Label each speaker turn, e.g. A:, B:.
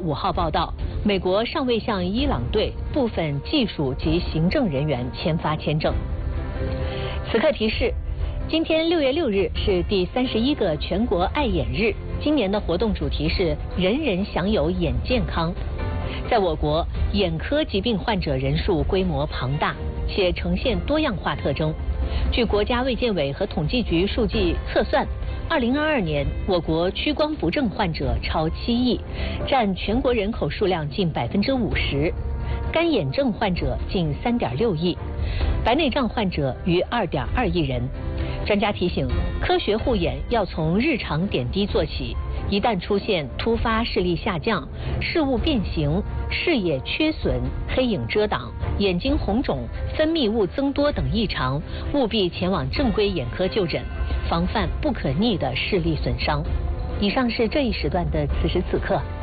A: 5号报道，美国尚未向伊朗队部分技术及行政人员签发签证。此刻提示，今天6月6日是第31个全国爱眼日，今年的活动主题是人人享有眼健康。在我国，眼科疾病患者人数规模庞大，且呈现多样化特征。据国家卫健委和统计局数据测算，2022年我国屈光不正患者超7亿，占全国人口数量近50%；干眼症患者近3.6亿，白内障患者逾2.2亿人。专家提醒，科学护眼要从日常点滴做起。一旦出现突发视力下降、视物变形、视野缺损、黑影遮挡、眼睛红肿、分泌物增多等异常，务必前往正规眼科就诊，防范不可逆的视力损伤。以上是这一时段的此时此刻。